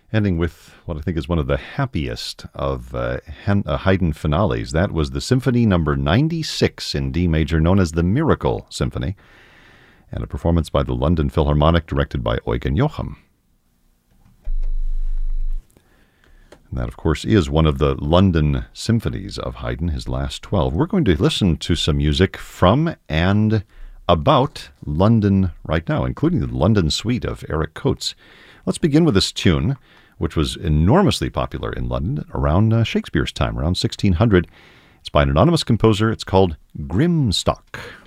Ending with what I think is one of the happiest of Haydn finales. That was the Symphony Number 96 in D major, known as the Miracle Symphony, and a performance by the London Philharmonic directed by Eugen Jochum. And that, of course, is one of the London symphonies of Haydn, his last 12. We're going to listen to some music from and about London right now, including the London Suite of Eric Coates. Let's begin with this tune, which was enormously popular in London around Shakespeare's time, around 1600. It's by an anonymous composer. It's called Grimstock.